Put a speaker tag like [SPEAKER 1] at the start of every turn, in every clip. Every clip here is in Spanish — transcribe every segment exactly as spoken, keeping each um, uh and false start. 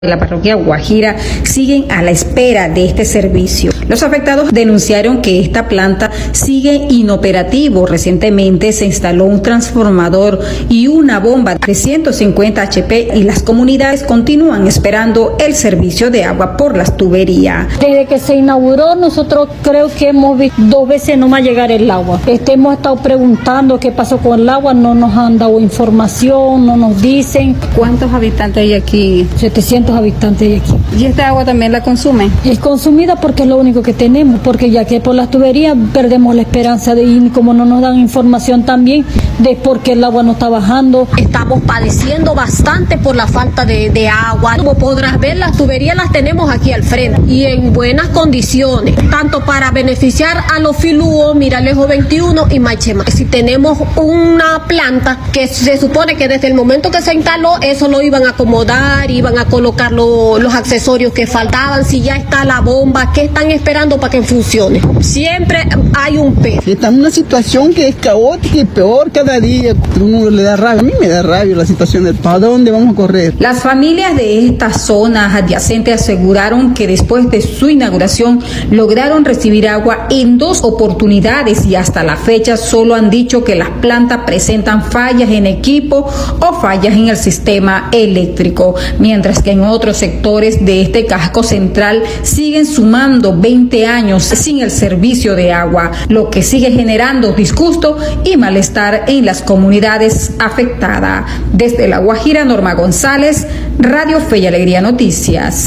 [SPEAKER 1] de la parroquia Guajira siguen a la espera de este servicio. Los afectados denunciaron que esta planta sigue inoperativo. Recientemente se instaló un transformador y una bomba de ciento cincuenta H P y las comunidades continúan esperando el servicio de agua por las tuberías.
[SPEAKER 2] Desde que se inauguró, nosotros creo que hemos visto dos veces no más llegar el agua. Este, hemos estado preguntando qué pasó con el agua, no nos han dado información, no nos dicen.
[SPEAKER 1] ¿Cuántos habitantes hay aquí?
[SPEAKER 2] setecientos habitantes hay aquí.
[SPEAKER 1] ¿Y esta agua también la consumen?
[SPEAKER 2] Es consumida porque es lo único que tenemos, porque ya que por las tuberías perdemos la esperanza de ir, como no nos dan información también de por qué el agua no está bajando.
[SPEAKER 3] Estamos padeciendo bastante por la falta de, de agua. Como podrás ver, las tuberías las tenemos aquí al frente y en buenas condiciones, tanto para beneficiar a los Filúo, Miralejo veintiuno y Maichema. Si tenemos una planta que se supone que desde el momento que se instaló, eso lo iban a acomodar, iban a colocar lo, los accesorios que faltaban, si ya está la bomba, ¿qué están esperando para que funcione? Siempre hay un pez.
[SPEAKER 4] Está en una situación que es caótica y peor cada día. Uno le da rabia, a mí me da rabia la situación de ¿para dónde vamos a correr?
[SPEAKER 1] Las familias de estas zonas adyacentes aseguraron que después de su inauguración lograron recibir agua en dos oportunidades y hasta la fecha solo han dicho que las plantas presentan fallas en equipo o fallas en el sistema eléctrico, mientras que en otros sectores de este casco central siguen sumando veinte años sin el servicio de agua, lo que sigue generando disgusto y malestar en las comunidades afectadas. Desde La Guajira, Norma González, Radio Fe y Alegría Noticias.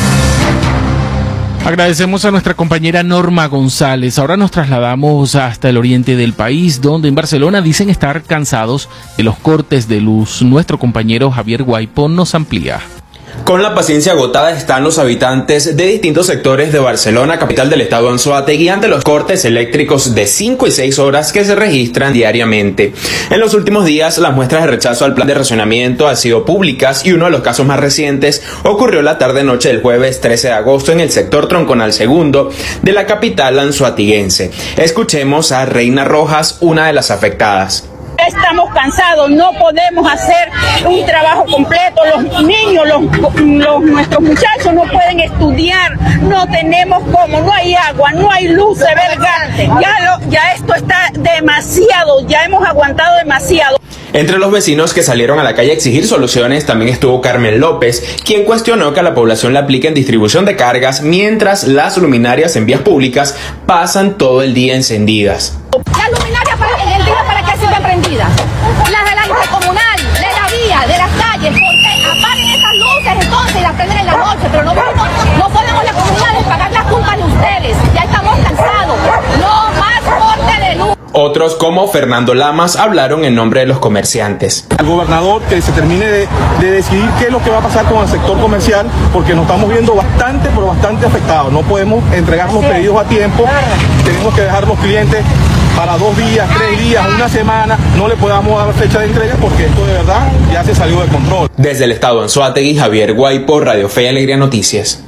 [SPEAKER 5] Agradecemos a nuestra compañera Norma González. Ahora nos trasladamos hasta el oriente del país, donde en Barcelona dicen estar cansados de los cortes de luz. Nuestro compañero Javier Guaipón nos amplía.
[SPEAKER 6] Con la paciencia agotada están los habitantes de distintos sectores de Barcelona, capital del estado Anzoátegui, ante los cortes eléctricos de cinco y seis horas que se registran diariamente. En los últimos días, las muestras de rechazo al plan de racionamiento han sido públicas y uno de los casos más recientes ocurrió la tarde-noche del jueves trece de agosto en el sector Tronconal segundo de la capital anzoatiguense. Escuchemos a Reina Rojas, una de las afectadas.
[SPEAKER 7] Estamos cansados, no podemos hacer un trabajo completo, los niños, los, los nuestros muchachos no pueden estudiar, no tenemos cómo, no hay agua, no hay luz, se ve el gas, ya, lo, ya esto está demasiado, ya hemos aguantado demasiado.
[SPEAKER 6] Entre los vecinos que salieron a la calle a exigir soluciones también estuvo Carmen López, quien cuestionó que a la población le apliquen distribución de cargas mientras las luminarias en vías públicas pasan todo el día encendidas.
[SPEAKER 8] Las luminarias para el día para qué sirven prendidas, las de la intercomunal, de la vía, de las calles, porque apaguen esas luces entonces y las prenden en la noche, pero no podemos, no podemos las comunidades pagar las culpas de ustedes, ya estamos cansados, no más corte de luz.
[SPEAKER 6] Otros, como Fernando Lamas, hablaron en nombre de los comerciantes.
[SPEAKER 9] Al gobernador que se termine de, de decidir qué es lo que va a pasar con el sector comercial, porque nos estamos viendo bastante, pero bastante afectados. No podemos entregar los pedidos a tiempo, tenemos que dejar los clientes para dos días, tres días, una semana, no le podamos dar fecha de entrega porque esto de verdad ya se salió de control.
[SPEAKER 6] Desde el estado Anzoátegui, Javier Guaipo, Radio Fe y Alegría Noticias.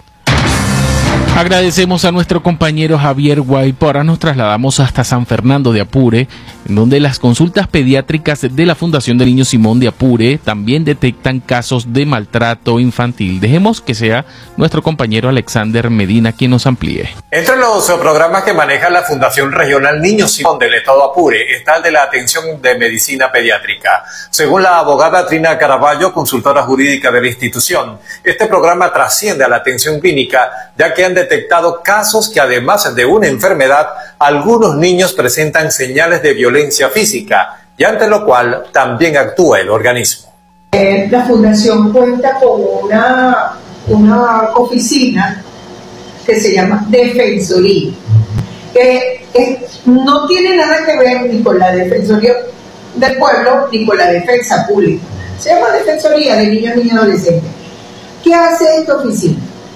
[SPEAKER 5] Agradecemos a nuestro compañero Javier Guaipo. Ahora nos trasladamos hasta San Fernando de Apure, en donde las consultas pediátricas de la Fundación del Niño Simón de Apure también detectan casos de maltrato infantil. Dejemos que sea nuestro compañero Alexander Medina quien nos amplíe.
[SPEAKER 10] Entre los programas que maneja la Fundación Regional Niño Simón del estado Apure está el de la atención de medicina pediátrica. Según la abogada Trina Caraballo, consultora jurídica de la institución, este programa trasciende a la atención clínica, ya que han detectado casos que además de una enfermedad, algunos niños presentan señales de violencia física y ante lo cual también actúa el organismo.
[SPEAKER 11] Eh, la fundación cuenta con una, una oficina que se llama Defensoría, que es, no tiene nada que ver ni con la Defensoría del Pueblo ni con la Defensa Pública. Se llama Defensoría de Niños, Niñas y Adolescentes. ¿Qué hace esta oficina?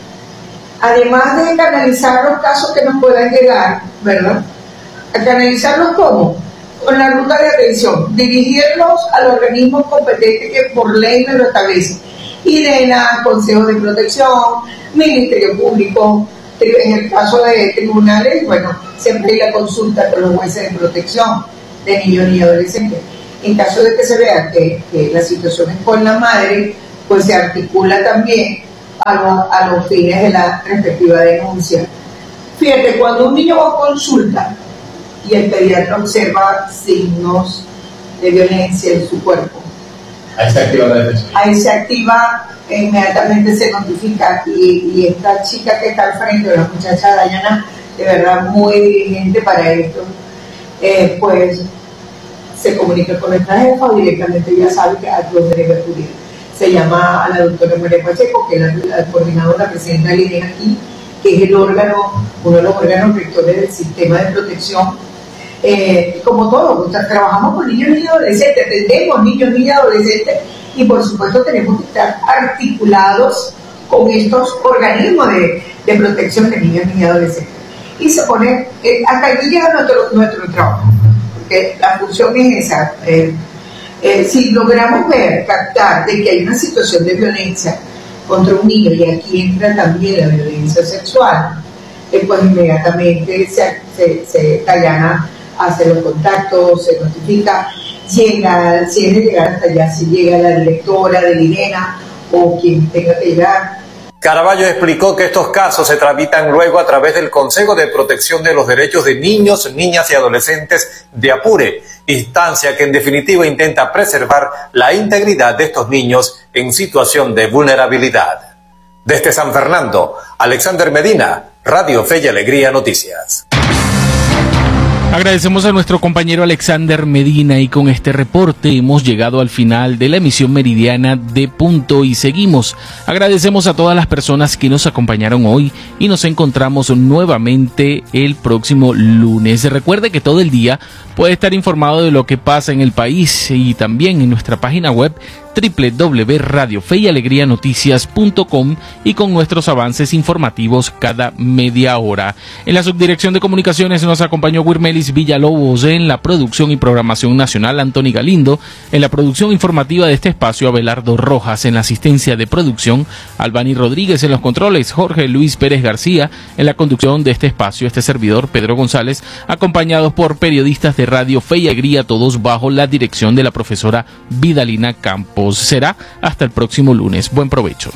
[SPEAKER 11] Además de canalizar los casos que nos puedan llegar, ¿verdad? ¿A canalizarlos cómo? Con la ruta de atención, dirigirlos al organismo competente que por ley me lo establece. IDENA, Consejo de Protección, Ministerio Público, en el caso de tribunales, bueno, siempre hay la consulta con los jueces de protección de niños y adolescentes. En caso de que se vea que, que la situación es con la madre, pues se articula también a, lo, a los fines de la respectiva denuncia. Fíjate, cuando un niño va a consulta y el pediatra observa signos de violencia en su cuerpo,
[SPEAKER 12] ahí se activa la defensoría.
[SPEAKER 11] Ahí se activa, inmediatamente se notifica, y, y esta chica que está al frente, la muchacha Dayana, de verdad muy diligente para esto, eh, pues se comunica con nuestra jefa o directamente ya sabe que a dónde debe acudir. Se llama a la doctora María Pacheco, que es la, la coordinadora, presidenta del I N E aquí, que es el órgano, uno de los órganos rectores del sistema de protección. Eh, como todo, o sea, trabajamos con niños y adolescentes, atendemos niños y adolescentes, y por supuesto tenemos que estar articulados con estos organismos de, de protección de niños y adolescentes. Y se pone, eh, hasta aquí llega nuestro, nuestro trabajo, porque la función es esa. Eh, eh, si logramos ver, captar de que hay una situación de violencia contra un niño, y aquí entra también la violencia sexual, eh, pues inmediatamente se, se, se Dayana hace los contactos, se notifica, llega, si es de llegar hasta allá, si llega la directora de Lirena o quien tenga que llegar.
[SPEAKER 10] Caraballo explicó que estos casos se tramitan luego a través del Consejo de Protección de los Derechos de Niños, Niñas y Adolescentes de Apure, instancia que en definitiva intenta preservar la integridad de estos niños en situación de vulnerabilidad. Desde San Fernando, Alexander Medina, Radio Fe y Alegría Noticias.
[SPEAKER 5] Agradecemos a nuestro compañero Alexander Medina, y con este reporte hemos llegado al final de la emisión meridiana de Punto y Seguimos. Agradecemos a todas las personas que nos acompañaron hoy y nos encontramos nuevamente el próximo lunes. Recuerde que todo el día puede estar informado de lo que pasa en el país y también en nuestra página web doble u doble u doble u punto radio fe y alegría noticias punto com, y con nuestros avances informativos cada media hora. En la subdirección de comunicaciones nos acompañó Wirmelis Villalobos, en la producción y programación nacional Antoni Galindo, en la producción informativa de este espacio Abelardo Rojas, en la asistencia de producción Albani Rodríguez, en los controles Jorge Luis Pérez García, en la conducción de este espacio este servidor Pedro González, acompañados por periodistas de Radio Fe y Alegría, todos bajo la dirección de la profesora Vidalina Campos. Será hasta el próximo lunes. Buen provecho.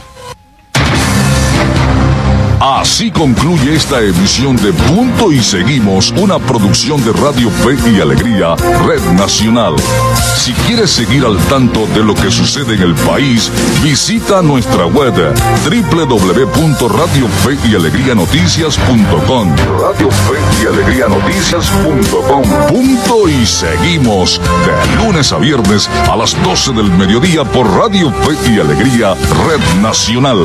[SPEAKER 13] Así concluye esta emisión de Punto y Seguimos, una producción de Radio Fe y Alegría, Red Nacional. Si quieres seguir al tanto de lo que sucede en el país, visita nuestra web doble u doble u doble u punto radio fe y alegría noticias punto com. Radio Fe y Alegría Noticias punto com. Punto y Seguimos, de lunes a viernes a las doce del mediodía por Radio Fe y Alegría, Red Nacional.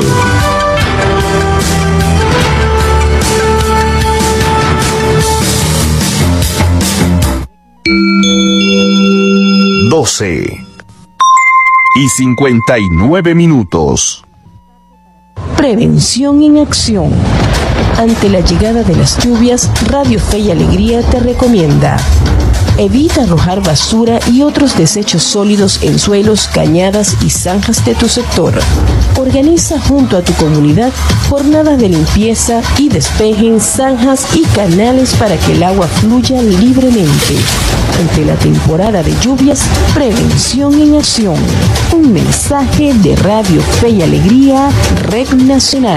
[SPEAKER 14] doce y cincuenta y nueve minutos.
[SPEAKER 15] Prevención en acción. Ante la llegada de las lluvias, Radio Fe y Alegría te recomienda: evita arrojar basura y otros desechos sólidos en suelos, cañadas y zanjas de tu sector. Organiza junto a tu comunidad jornadas de limpieza y despejen zanjas y canales para que el agua fluya libremente. Ante la temporada de lluvias, prevención en acción. Un mensaje de Radio Fe y Alegría, Red Nacional.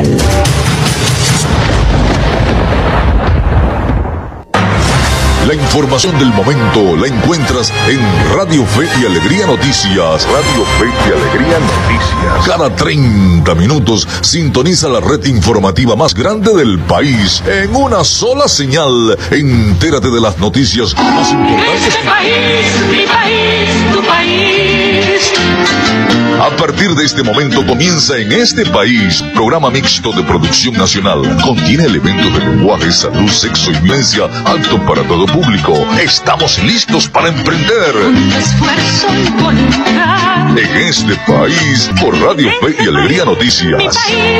[SPEAKER 13] La información del momento la encuentras en Radio Fe y Alegría Noticias. Radio Fe y Alegría Noticias. Cada treinta minutos sintoniza la red informativa más grande del país en una sola señal. Entérate de las noticias más importantes.
[SPEAKER 16] Este país, mi país, tu país.
[SPEAKER 13] A partir de este momento comienza En Este País, programa mixto de producción nacional. Contiene elementos de lenguaje, salud, sexo y violencia, apto para todo público. Estamos listos para emprender.
[SPEAKER 16] Esfuerzo y voluntad.
[SPEAKER 13] En Este País, por Radio Fe y Alegría Noticias.